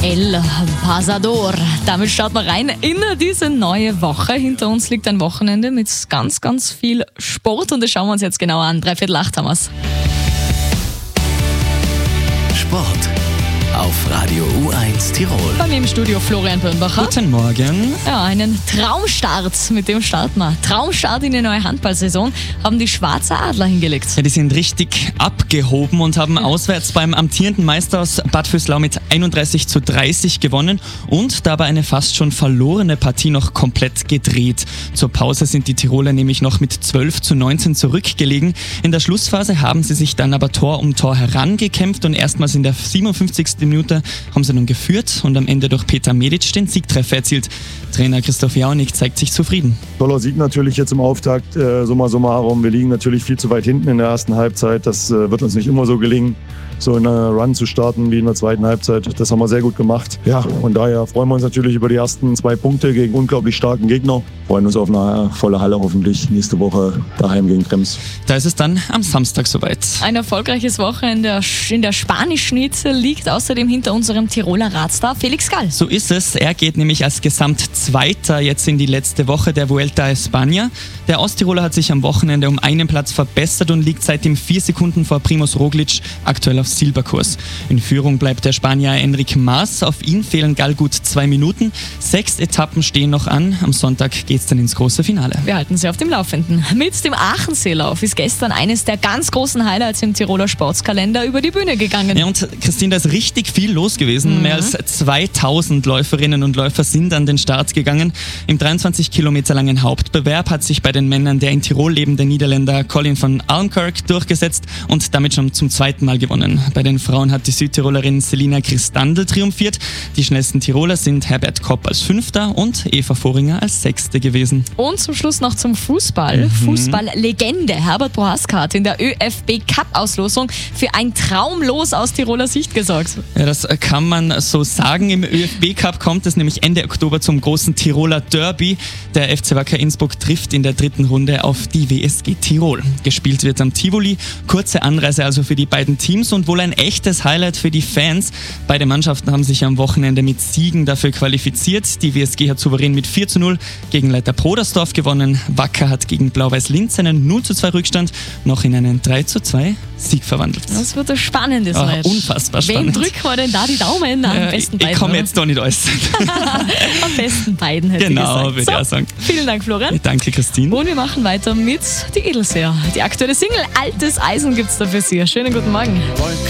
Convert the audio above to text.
El Pasador. Damit starten wir rein in diese neue Woche. Hinter uns liegt ein Wochenende mit ganz, ganz viel Sport und das schauen wir uns jetzt genauer an. 7:45 haben wir's. Sport auf Radio U1 Tirol. Bei mir im Studio Florian Birnbacher. Guten Morgen. Ja, einen Traumstart, mit dem starten wir. Traumstart in die neue Handballsaison haben die Schwarzer Adler hingelegt. Ja, die sind richtig abgehoben und haben auswärts beim amtierenden Meister aus Bad Vöslau mit 31:30 gewonnen und dabei eine fast schon verlorene Partie noch komplett gedreht. Zur Pause sind die Tiroler nämlich noch mit 12:19 zurückgelegen. In der Schlussphase haben sie sich dann aber Tor um Tor herangekämpft und erstmals in der 57. Minute haben sie nun geführt und am Ende durch Peter Medic den Siegtreffer erzielt. Trainer Christoph Jaunig zeigt sich zufrieden. Toller Sieg natürlich jetzt im Auftakt, summa summarum. Wir liegen natürlich viel zu weit hinten in der ersten Halbzeit. Das wird uns nicht immer so gelingen, so in einer Run zu starten wie in der zweiten Halbzeit. Das haben wir sehr gut gemacht. Ja, und daher freuen wir uns natürlich über die ersten 2 Punkte gegen unglaublich starken Gegner. Freuen uns auf eine volle Halle hoffentlich nächste Woche daheim gegen Krems. Da ist es dann am Samstag soweit. Ein erfolgreiches Wochenende in der spanischen Schnitzel liegt außerdem hinter unserem Tiroler Radstar Felix Gall. So ist es. Er geht nämlich als Gesamtzweiter jetzt in die letzte Woche der Vuelta a España. Der Osttiroler hat sich am Wochenende um einen Platz verbessert und liegt seitdem 4 Sekunden vor Primož Roglič, aktuell auf Silberkurs. In Führung bleibt der Spanier Enric Mas. Auf ihn fehlen Gall gut 2 Minuten. 6 Etappen stehen noch an. Am Sonntag geht's dann ins große Finale. Wir halten Sie auf dem Laufenden. Mit dem Aachenseelauf ist gestern eines der ganz großen Highlights im Tiroler Sportskalender über die Bühne gegangen. Ja, und Christine, da ist richtig viel los gewesen. Mehr als 2000 Läuferinnen und Läufer sind an den Start gegangen. Im 23 Kilometer langen Hauptbewerb hat sich bei den Männern der in Tirol lebende Niederländer Colin van Almkirk durchgesetzt und damit schon zum 2. Mal gewonnen. Bei den Frauen hat die Südtirolerin Selina Christandl triumphiert. Die schnellsten Tiroler sind Herbert Kopp als 5. und Eva Voringer als 6. gewesen. Und zum Schluss noch zum Fußball. Fußballlegende Herbert Prohaska hat in der ÖFB-Cup-Auslosung für ein Traumlos aus Tiroler Sicht gesorgt. Ja, das kann man so sagen. Im ÖFB-Cup kommt es nämlich Ende Oktober zum großen Tiroler Derby. Der FC Wacker Innsbruck trifft in der 3. Runde auf die WSG Tirol. Gespielt wird am Tivoli. Kurze Anreise also für die beiden Teams und wohl ein echtes Highlight für die Fans. Beide Mannschaften haben sich am Wochenende mit Siegen dafür qualifiziert. Die WSG hat souverän mit 4:0 gegen Leiter Prodersdorf gewonnen. Wacker hat gegen Blau-Weiß Linz einen 0:2 Rückstand noch in einen 3:2 Sieg verwandelt. Das wird ein spannendes Match. Unfassbar spannend. Wem drücken wir denn da die Daumen? Am besten beiden. Ich komme jetzt doch nicht alles. Am besten beiden, hätte ich gesagt. Genau, würde ich auch sagen. Vielen Dank, Florian. Danke, Christine. Und wir machen weiter mit die Edelseher. Die aktuelle Single Altes Eisen gibt's da für Sie. Schönen guten Morgen.